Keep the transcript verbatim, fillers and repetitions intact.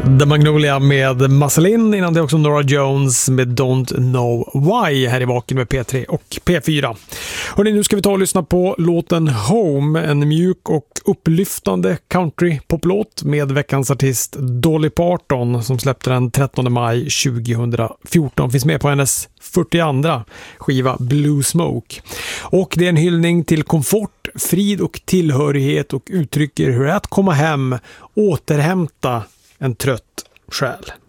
The Magnolia med Marceline, innan det också Norah Jones med Don't Know Why här i Vaken med P tre och P fyra. Hörrni, nu ska vi ta och lyssna på låten Home, en mjuk och upplyftande country-poplåt med veckans artist Dolly Parton som släppte den trettonde maj tjugohundrafjorton. Finns med på hennes fyrtioandra skiva Blue Smoke. Och det är en hyllning till komfort, frid och tillhörighet och uttrycker hur det är att komma hem, återhämta en trött själ.